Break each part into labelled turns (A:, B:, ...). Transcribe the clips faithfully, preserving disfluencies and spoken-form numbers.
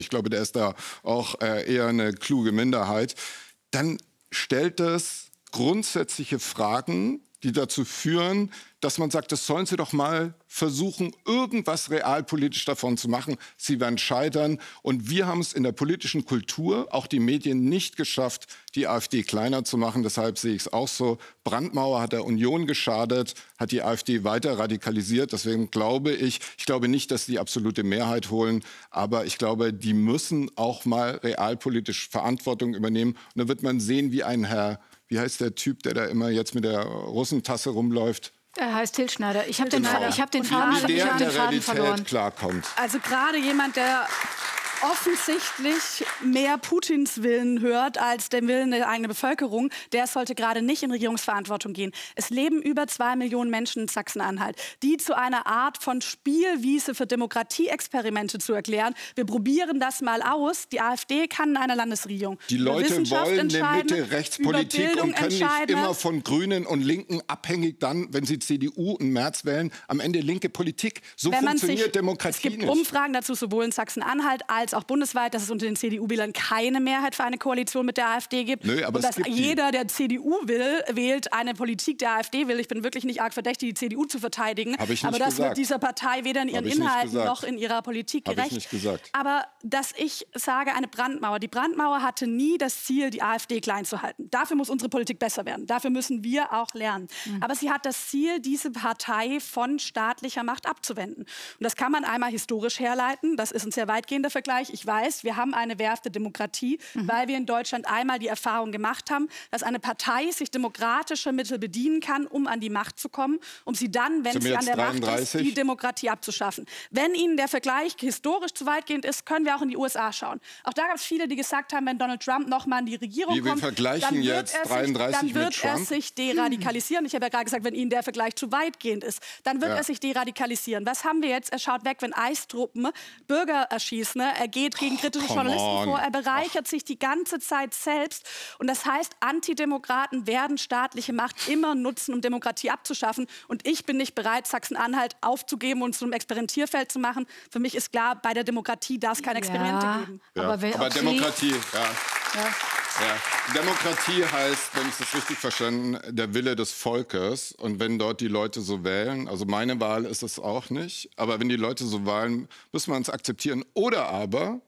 A: ich glaube, der ist da auch äh, eher eine kluge Minderheit, dann stellt es grundsätzliche Fragen, die dazu führen, dass man sagt, das sollen Sie doch mal versuchen, irgendwas realpolitisch davon zu machen. Sie werden scheitern. Und wir haben es in der politischen Kultur, auch die Medien, nicht geschafft, die AfD kleiner zu machen. Deshalb sehe ich es auch so. Brandmauer hat der Union geschadet, hat die AfD weiter radikalisiert. Deswegen glaube ich, ich glaube nicht, dass die absolute Mehrheit holen. Aber ich glaube, die müssen auch mal realpolitisch Verantwortung übernehmen. Und dann wird man sehen, wie ein Herr, wie heißt der Typ, der da immer jetzt mit der Russentasse rumläuft?
B: Er heißt Til Schneider. Ich habe den, ich hab den Faden,
A: wie der
B: ich hab
A: in
B: den
A: der
B: Faden
A: Realität
B: verloren.
A: klarkommt.
C: Also gerade jemand, der offensichtlich mehr Putins Willen hört als den Willen der eigenen Bevölkerung, der sollte gerade nicht in Regierungsverantwortung gehen. Es leben über zwei Millionen Menschen in Sachsen-Anhalt, die zu einer Art von Spielwiese für Demokratieexperimente zu erklären. Wir probieren das mal aus. Die AfD kann in einer Landesregierung
A: Die Leute wollen eine Mitte-Rechts-Politik und können nicht immer von Grünen und Linken abhängig dann, wenn sie C D U im März wählen, am Ende linke Politik. So
C: Wenn man
A: funktioniert
C: sich,
A: Demokratie
C: Es gibt
A: nicht.
C: Umfragen dazu, sowohl in Sachsen-Anhalt als auch bundesweit, dass es unter den C D U-Wählern keine Mehrheit für eine Koalition mit der AfD gibt.
A: Nö, aber
C: und dass
A: es gibt
C: jeder, der C D U will, wählt eine Politik der AfD will. Ich bin wirklich nicht arg verdächtig, die C D U zu verteidigen.
A: Hab ich nicht
C: aber das
A: gesagt.
C: wird dieser Partei weder in ihren Inhalten noch in ihrer Politik
A: Hab
C: gerecht.
A: ich nicht gesagt.
C: Aber dass ich sage, eine Brandmauer. Die Brandmauer hatte nie das Ziel, die AfD klein zu halten. Dafür muss unsere Politik besser werden. Dafür müssen wir auch lernen. Mhm. Aber sie hat das Ziel, diese Partei von staatlicher Macht abzuwenden. Und das kann man einmal historisch herleiten. Das ist ein sehr weitgehender Vergleich. Ich weiß, wir haben eine wehrhafte Demokratie, mhm. weil wir in Deutschland einmal die Erfahrung gemacht haben, dass eine Partei sich demokratischer Mittel bedienen kann, um an die Macht zu kommen, um sie dann, wenn sie an der Macht ist, die Demokratie abzuschaffen. Wenn Ihnen der Vergleich historisch zu weitgehend ist, können wir auch in die U S A schauen. Auch da gab es viele, die gesagt haben, wenn Donald Trump noch mal in die Regierung
A: Wie, wir
C: kommt,
A: vergleichen
C: dann wird,
A: jetzt
C: er, sich,
A: dreiunddreißig
C: dann wird
A: mit
C: er
A: Trump?
C: sich deradikalisieren. Ich habe ja gerade gesagt, wenn Ihnen der Vergleich zu weitgehend ist, dann wird
A: Ja.
C: er sich deradikalisieren. Was haben wir jetzt? Er schaut weg, wenn ICE-Truppen Bürger erschießen. Ne? Er geht gegen kritische
A: Oh,
C: Journalisten
A: on.
C: vor. Er bereichert Ach. sich die ganze Zeit selbst. Und das heißt, Antidemokraten werden staatliche Macht immer nutzen, um Demokratie abzuschaffen. Und ich bin nicht bereit, Sachsen-Anhalt aufzugeben und zu einem Experimentierfeld zu machen. Für mich ist klar, bei der Demokratie darf es keine Experimente
B: ja,
C: geben.
A: Ja.
B: Aber,
A: Aber Demokratie, ja.
B: Ja.
A: Ja. Demokratie heißt, wenn ich das richtig verstanden, der Wille des Volkes. Und wenn dort die Leute so wählen, also meine Wahl ist es auch nicht, aber wenn die Leute so wählen, müssen wir uns akzeptieren. Oder aber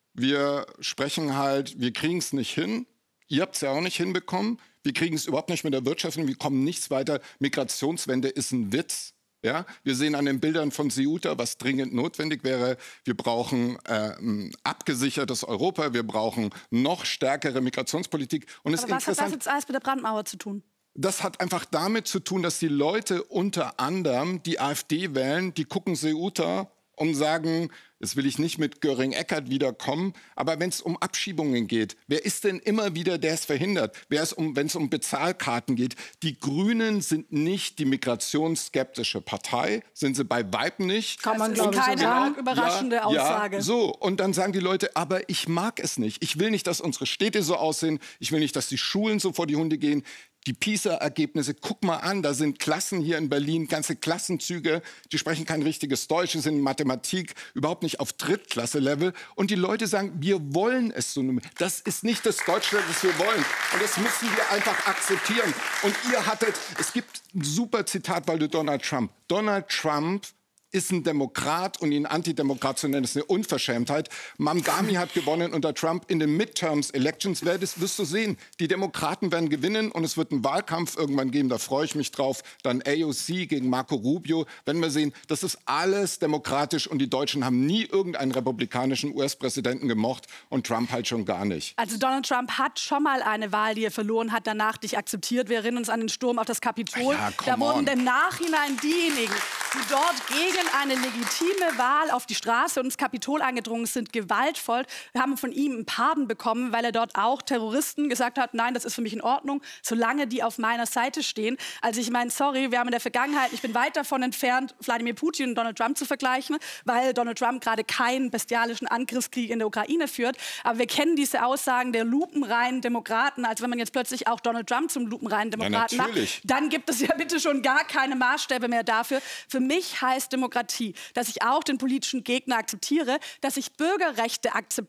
A: wir sprechen halt, wir kriegen es nicht hin. Ihr habt es ja auch nicht hinbekommen. Wir kriegen es überhaupt nicht mit der Wirtschaft hin. Wir kommen nichts weiter. Migrationswende ist ein Witz. Ja? Wir sehen an den Bildern von Ceuta, was dringend notwendig wäre. Wir brauchen äh, ein abgesichertes Europa. Wir brauchen noch stärkere Migrationspolitik. Und es
C: Aber was hat das jetzt alles mit der Brandmauer zu tun?
A: Das hat einfach damit zu tun, dass die Leute unter anderem die AfD wählen, die gucken Ceuta und sagen, jetzt will ich nicht mit Göring-Eckardt wiederkommen, aber wenn es um Abschiebungen geht, wer ist denn immer wieder, der es verhindert? Wer ist um, wenn es um Bezahlkarten geht? Die Grünen sind nicht die migrationsskeptische Partei, sind sie bei Weitem nicht.
C: Kann man, glaube ich, keine
A: genau,
C: überraschende
A: ja,
C: Aussage.
A: Ja, so, und dann sagen die Leute, aber ich mag es nicht. Ich will nicht, dass unsere Städte so aussehen. Ich will nicht, dass die Schulen so vor die Hunde gehen. Die PISA-Ergebnisse, guck mal an, da sind Klassen hier in Berlin, ganze Klassenzüge, die sprechen kein richtiges Deutsch, sind in Mathematik überhaupt nicht auf Drittklasse-Level. Und die Leute sagen, wir wollen es so. Das ist nicht das Deutschland, das wir wollen. Und das müssen wir einfach akzeptieren. Und ihr hattet, es gibt ein super Zitat, weil du Donald Trump, Donald Trump ist ein Demokrat und ihn Antidemokrat zu nennen, ist eine Unverschämtheit. Mamdani hat gewonnen unter Trump in den Midterms-Elections. Das wirst du sehen. Die Demokraten werden gewinnen und es wird einen Wahlkampf irgendwann geben, da freue ich mich drauf. Dann A O C gegen Marco Rubio. Wenn wir sehen, das ist alles demokratisch und die Deutschen haben nie irgendeinen republikanischen U S-Präsidenten gemocht und Trump halt schon gar nicht.
C: Also Donald Trump hat schon mal eine Wahl, die er verloren hat, danach nicht akzeptiert. Wir erinnern uns an den Sturm auf das Kapitol.
A: Ja,
C: da wurden
A: on.
C: im Nachhinein diejenigen, die dort gegen eine legitime Wahl auf die Straße und ins Kapitol eingedrungen sind, gewaltvoll. Wir haben von ihm einen Pardon bekommen, weil er dort auch Terroristen gesagt hat, nein, das ist für mich in Ordnung, solange die auf meiner Seite stehen. Also ich meine, sorry, wir haben in der Vergangenheit, ich bin weit davon entfernt, Wladimir Putin und Donald Trump zu vergleichen, weil Donald Trump gerade keinen bestialischen Angriffskrieg in der Ukraine führt. Aber wir kennen diese Aussagen der lupenreinen Demokraten, als wenn man jetzt plötzlich auch Donald Trump zum lupenreinen Demokraten
A: ja,
C: macht. Dann gibt es ja bitte schon gar keine Maßstäbe mehr dafür. Für mich heißt Demokratie, dass ich auch den politischen Gegner akzeptiere, dass ich Bürgerrechte akzeptiere,